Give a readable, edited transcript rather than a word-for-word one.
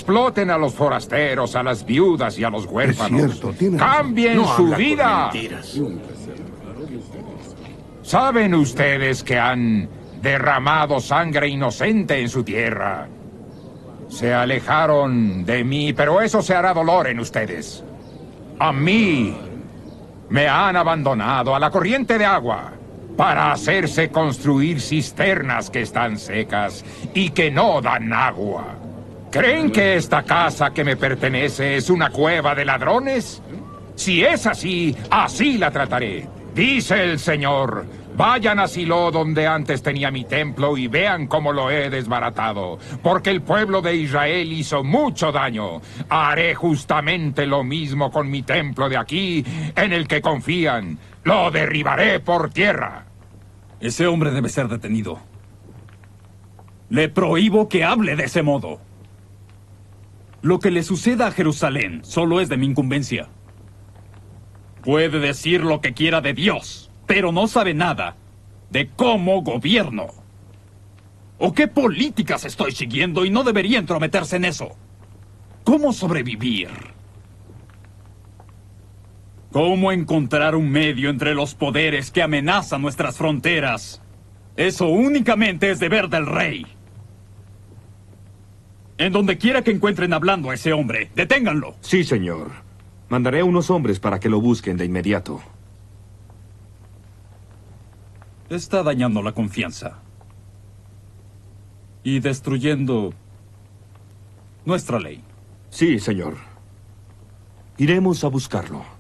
exploten a los forasteros, a las viudas y a los huérfanos. Es cierto, tiene razón. ¡Cambien No su habla con vida! mentiras. ¿Saben ustedes que han derramado sangre inocente en su tierra? Se alejaron de mí, pero eso se hará dolor en ustedes. A mí me han abandonado a la corriente de agua para hacerse construir cisternas que están secas y que no dan agua. ¿Creen que esta casa que me pertenece es una cueva de ladrones? Si es así, así la trataré. Dice el Señor, vayan a Silo donde antes tenía mi templo y vean cómo lo he desbaratado, porque el pueblo de Israel hizo mucho daño. Haré justamente lo mismo con mi templo de aquí, en el que confían. Lo derribaré por tierra. Ese hombre debe ser detenido. Le prohíbo que hable de ese modo. Lo que le suceda a Jerusalén solo es de mi incumbencia. Puede decir lo que quiera de Dios, pero no sabe nada de cómo gobierno. O qué políticas estoy siguiendo y no debería entrometerse en eso. ¿Cómo sobrevivir? ¿Cómo encontrar un medio entre los poderes que amenazan nuestras fronteras? Eso únicamente es deber del rey. En donde quiera que encuentren hablando a ese hombre, deténganlo. Sí, señor. Mandaré unos hombres para que lo busquen de inmediato. Está dañando la confianza. Y destruyendo nuestra ley. Sí, señor. Iremos a buscarlo.